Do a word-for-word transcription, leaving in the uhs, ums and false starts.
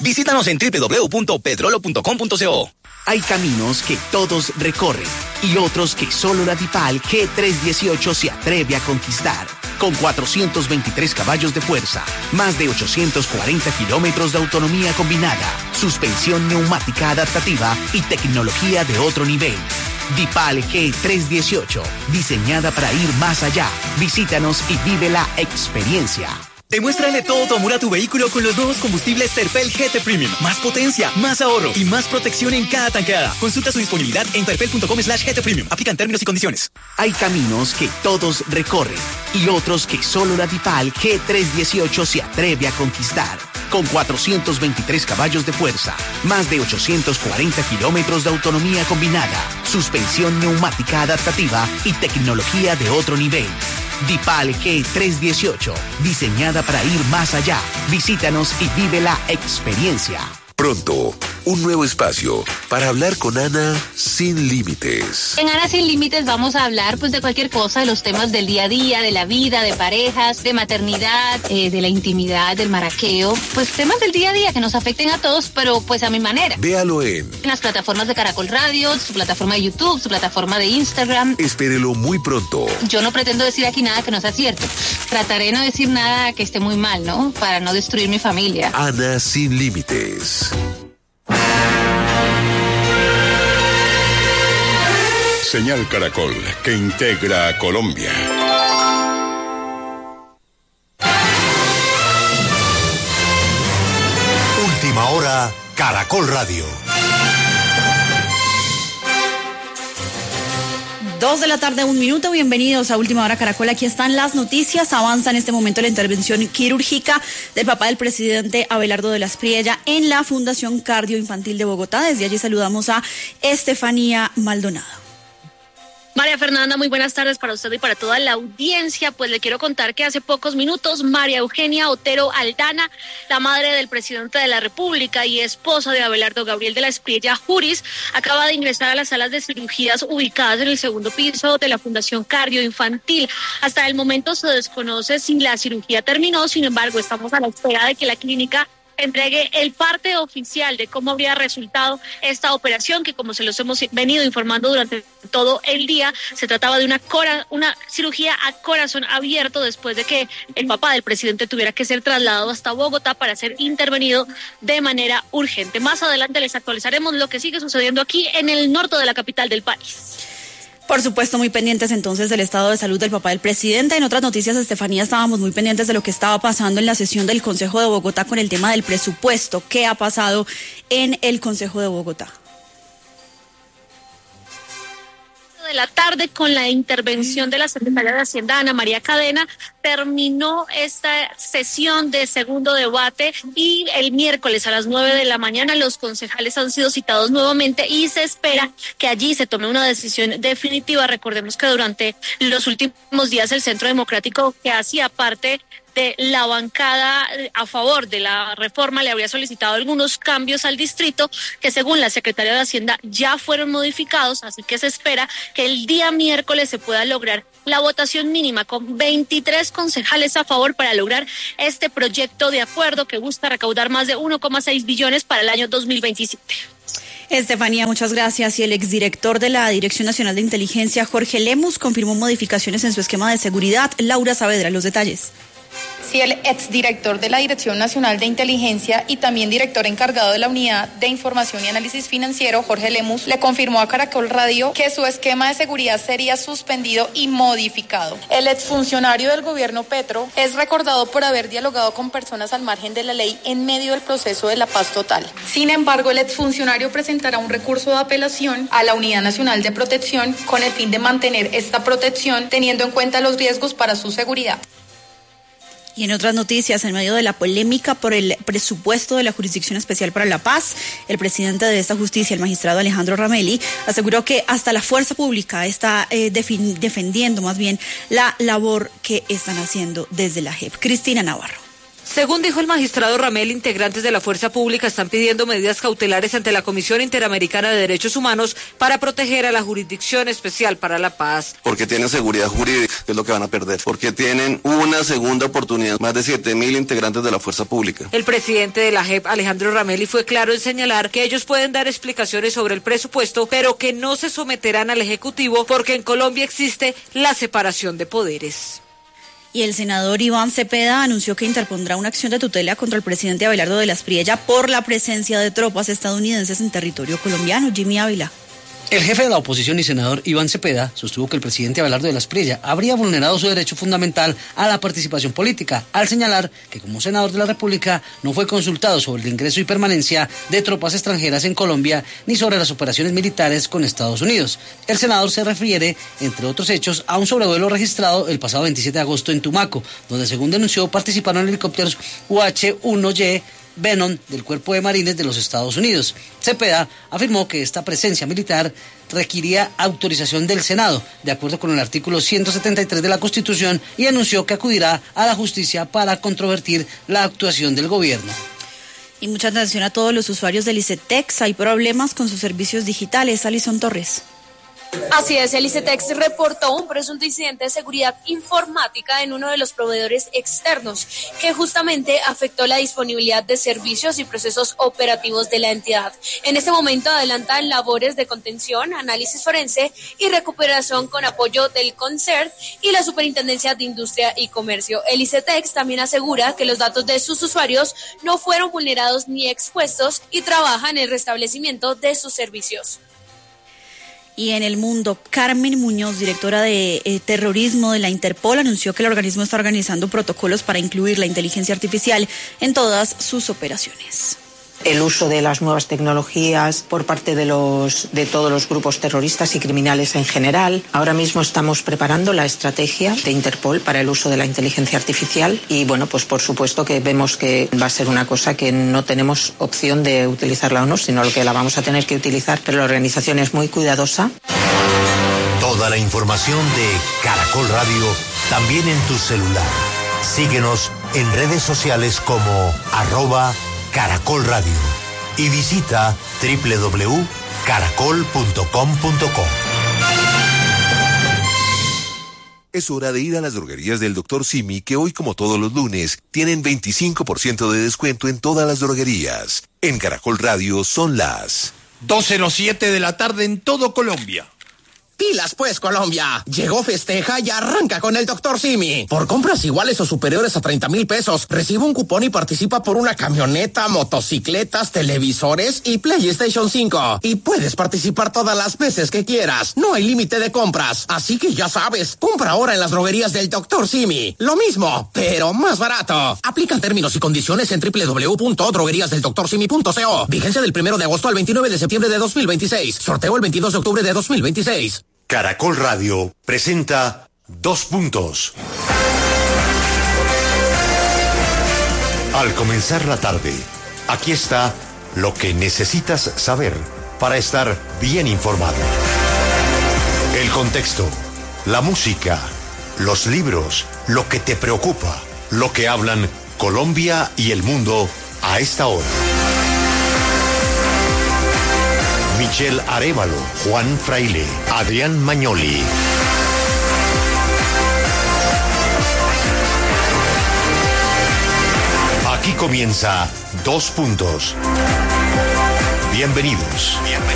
Visítanos en doble u doble u doble u punto petrolo punto com punto co. Hay caminos que todos recorren y otros que solo la Dipal G trescientos dieciocho se atreve a conquistar. Con cuatrocientos veintitrés caballos de fuerza, más de ochocientos cuarenta kilómetros de autonomía combinada, suspensión neumática adaptativa y tecnología de otro nivel. Dipal G trescientos dieciocho, diseñada para ir más allá. Visítanos y vive la experiencia. Demuéstrale todo tu amor a tu vehículo con los nuevos combustibles Terpel G T Premium. Más potencia, más ahorro y más protección en cada tanqueada. Consulta su disponibilidad en terpel punto com slash G T Premium. Aplican términos y condiciones. Hay caminos que todos recorren y otros que solo la Dipal G trescientos dieciocho se atreve a conquistar. Con cuatrocientos veintitrés caballos de fuerza, más de ochocientos cuarenta kilómetros de autonomía combinada, suspensión neumática adaptativa y tecnología de otro nivel. Dipal G trescientos dieciocho, diseñada para ir más allá. Visítanos y vive la experiencia. Pronto, un nuevo espacio para hablar con Ana sin límites. En Ana sin límites vamos a hablar pues de cualquier cosa, de los temas del día a día, de la vida, de parejas, de maternidad, eh, de la intimidad, del maraqueo, pues temas del día a día que nos afecten a todos, pero pues a mi manera. Véalo en En las plataformas de Caracol Radio, su plataforma de YouTube, su plataforma de Instagram. Espérelo muy pronto. Yo no pretendo decir aquí nada que no sea cierto. Trataré de no decir nada que esté muy mal, ¿no? Para no destruir mi familia. Ana sin límites. Señal Caracol, que integra a Colombia. Última hora, Caracol Radio. Dos de la tarde, un minuto. Bienvenidos a Última Hora Caracol. Aquí están las noticias. Avanza en este momento la intervención quirúrgica del papá del presidente Abelardo de la Espriella en la Fundación Cardio Infantil de Bogotá. Desde allí saludamos a Estefanía Maldonado. María Fernanda, muy buenas tardes para usted y para toda la audiencia. Pues le quiero contar que hace pocos minutos María Eugenia Otero Aldana, la madre del presidente de la República y esposa de Abelardo Gabriel de la Espriella Juris, acaba de ingresar a las salas de cirugías ubicadas en el segundo piso de la Fundación Cardio Infantil. Hasta el momento se desconoce si la cirugía terminó, sin embargo estamos a la espera de que la clínica entregue el parte oficial de cómo habría resultado esta operación, que como se los hemos venido informando durante todo el día, se trataba de una, cora, una cirugía a corazón abierto después de que el papá del presidente tuviera que ser trasladado hasta Bogotá para ser intervenido de manera urgente. Más adelante les actualizaremos lo que sigue sucediendo aquí en el norte de la capital del país. Por supuesto, muy pendientes entonces del estado de salud del papá del presidente. En otras noticias, Estefanía, estábamos muy pendientes de lo que estaba pasando en la sesión del Consejo de Bogotá con el tema del presupuesto. ¿Qué ha pasado en el Consejo de Bogotá? De la tarde, con la intervención de la secretaria de Hacienda, Ana María Cadena, terminó esta sesión de segundo debate y el miércoles a las nueve de la mañana los concejales han sido citados nuevamente y se espera que allí se tome una decisión definitiva. Recordemos que durante los últimos días el Centro Democrático, que hacía parte de la bancada a favor de la reforma, le habría solicitado algunos cambios al distrito que según la Secretaría de Hacienda ya fueron modificados, así que se espera que el día miércoles se pueda lograr la votación mínima con veintitrés concejales a favor para lograr este proyecto de acuerdo que busca recaudar más de uno coma seis billones para el año dos mil veintisiete. Estefanía, muchas gracias. Y el exdirector de la Dirección Nacional de Inteligencia, Jorge Lemus, confirmó modificaciones en su esquema de seguridad. Laura Saavedra, los detalles. Sí, el exdirector de la Dirección Nacional de Inteligencia y también director encargado de la Unidad de Información y Análisis Financiero, Jorge Lemus, le confirmó a Caracol Radio que su esquema de seguridad sería suspendido y modificado. El exfuncionario del gobierno Petro es recordado por haber dialogado con personas al margen de la ley en medio del proceso de la paz total. Sin embargo, el exfuncionario presentará un recurso de apelación a la Unidad Nacional de Protección con el fin de mantener esta protección teniendo en cuenta los riesgos para su seguridad. Y en otras noticias, en medio de la polémica por el presupuesto de la Jurisdicción Especial para la Paz, el presidente de esta justicia, el magistrado Alejandro Ramelli, aseguró que hasta la fuerza pública está eh, defin- defendiendo más bien la labor que están haciendo desde la J E P. Cristina Navarro. Según dijo el magistrado Ramel, integrantes de la fuerza pública están pidiendo medidas cautelares ante la Comisión Interamericana de Derechos Humanos para proteger a la Jurisdicción Especial para la Paz. Porque tienen seguridad jurídica, que es lo que van a perder. Porque tienen una segunda oportunidad, más de siete mil integrantes de la fuerza pública. El presidente de la J E P, Alejandro Rameli, fue claro en señalar que ellos pueden dar explicaciones sobre el presupuesto, pero que no se someterán al Ejecutivo porque en Colombia existe la separación de poderes. Y el senador Iván Cepeda anunció que interpondrá una acción de tutela contra el presidente Abelardo de la Espriella por la presencia de tropas estadounidenses en territorio colombiano. Jimmy Ávila. El jefe de la oposición y senador Iván Cepeda sostuvo que el presidente Abelardo de la Espriella habría vulnerado su derecho fundamental a la participación política, al señalar que como senador de la República no fue consultado sobre el ingreso y permanencia de tropas extranjeras en Colombia ni sobre las operaciones militares con Estados Unidos. El senador se refiere, entre otros hechos, a un sobrevuelo registrado el pasado veintisiete de agosto en Tumaco, donde según denunció participaron helicópteros U H uno Y Venom del Cuerpo de Marines de los Estados Unidos. Cepeda afirmó que esta presencia militar requería autorización del Senado, de acuerdo con el artículo ciento setenta y tres de la Constitución, y anunció que acudirá a la justicia para controvertir la actuación del gobierno. Y mucha atención a todos los usuarios del ICETEX. Hay problemas con sus servicios digitales. Alison Torres. Así es, el ICETEX reportó un presunto incidente de seguridad informática en uno de los proveedores externos que justamente afectó la disponibilidad de servicios y procesos operativos de la entidad. En este momento adelantan labores de contención, análisis forense y recuperación con apoyo del CONCERT y la Superintendencia de Industria y Comercio. El ICETEX también asegura que los datos de sus usuarios no fueron vulnerados ni expuestos y trabaja en el restablecimiento de sus servicios. Y en el mundo, Carmen Muñoz, directora de eh, terrorismo de la Interpol, anunció que el organismo está organizando protocolos para incluir la inteligencia artificial en todas sus operaciones. El uso de las nuevas tecnologías por parte de los de todos los grupos terroristas y criminales en general. Ahora mismo estamos preparando la estrategia de Interpol para el uso de la inteligencia artificial y bueno, pues por supuesto que vemos que va a ser una cosa que no tenemos opción de utilizarla o no, sino lo que la vamos a tener que utilizar, pero la organización es muy cuidadosa. Toda la información de Caracol Radio también en tu celular. Síguenos en redes sociales como arroba Caracol Radio y visita doble u doble u doble u punto caracol punto com punto co. Es hora de ir a las droguerías del doctor Simi, que hoy, como todos los lunes, tienen veinticinco por ciento de descuento en todas las droguerías. En Caracol Radio son las doce cero siete de la tarde en todo Colombia. Pilas pues, Colombia. Llegó Festeja y arranca con el doctor Simi. Por compras iguales o superiores a treinta mil pesos, recibe un cupón y participa por una camioneta, motocicletas, televisores y PlayStation cinco. Y puedes participar todas las veces que quieras. No hay límite de compras. Así que ya sabes, compra ahora en las droguerías del doctor Simi. Lo mismo, pero más barato. Aplican términos y condiciones en doble u doble u doble u punto droguerías del doctor simi punto co. Vigencia del primero de agosto al veintinueve de septiembre de dos mil veintiséis. Sorteo el veintidós de octubre de dos mil veintiséis. Caracol Radio presenta Dos Puntos. Al comenzar la tarde, aquí está lo que necesitas saber para estar bien informado. El contexto, la música, los libros, lo que te preocupa, lo que hablan Colombia y el mundo a esta hora. Michelle Arévalo, Juan Fraile, Adrián Magnoli. Aquí comienza Dos Puntos. Bienvenidos. Bienvenidos.